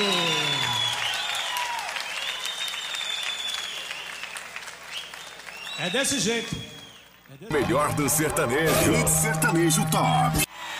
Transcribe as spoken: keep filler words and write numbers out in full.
É desse jeito. Melhor do sertanejo. Sertanejo Top.